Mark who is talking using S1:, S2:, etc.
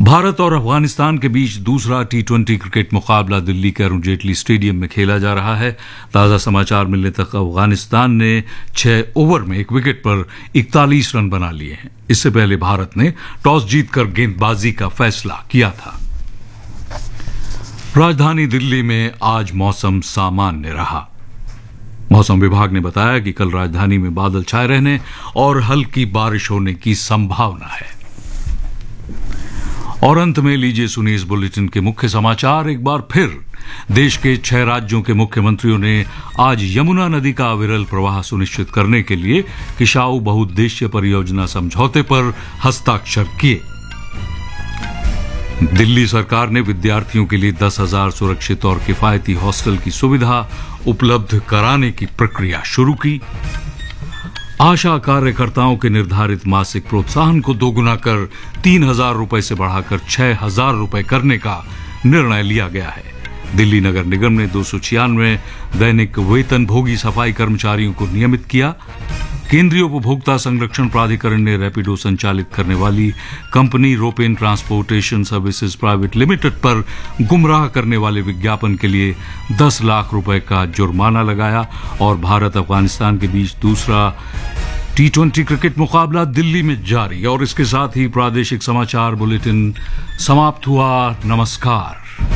S1: भारत और अफगानिस्तान के बीच दूसरा टी20 क्रिकेट मुकाबला दिल्ली के अरुण जेटली स्टेडियम में खेला जा रहा है। ताजा समाचार मिलने तक अफगानिस्तान ने 6 ओवर में 1 विकेट पर 41 रन बना लिए हैं। इससे पहले भारत ने टॉस जीतकर गेंदबाजी का फैसला किया था। राजधानी दिल्ली में आज मौसम सामान्य रहा। मौसम विभाग ने बताया कि कल राजधानी में बादल छाए रहने और हल्की बारिश होने की संभावना है। और अंत में लीजिए सुनिए इस बुलेटिन के मुख्य समाचार एक बार फिर। देश के 6 राज्यों के मुख्यमंत्रियों ने आज यमुना नदी का अविरल प्रवाह सुनिश्चित करने के लिए किशाऊ बहुउद्देशीय परियोजना समझौते पर हस्ताक्षर किए। दिल्ली सरकार ने विद्यार्थियों के लिए 10,000 सुरक्षित और किफायती हॉस्टल की सुविधा उपलब्ध कराने की प्रक्रिया शुरू की। आशा कार्यकर्ताओं के निर्धारित मासिक प्रोत्साहन को दोगुना कर 3,000 रुपए से बढ़ाकर 6,000 रुपए करने का निर्णय लिया गया है। दिल्ली नगर निगम ने 296 दैनिक वेतनभोगी सफाई कर्मचारियों को नियमित किया। केंद्रीय उपभोक्ता संरक्षण प्राधिकरण ने रैपिडो संचालित करने वाली company रोपेन transportation services private limited पर गुमराह करने वाले विज्ञापन के लिए 10 लाख रुपए का जुर्माना लगाया। और भारत अफगानिस्तान के बीच दूसरा टी20 क्रिकेट मुकाबला दिल्ली में जारी। और इसके साथ ही प्रादेशिक समाचार बुलेटिन समाप्त हुआ। नमस्कार।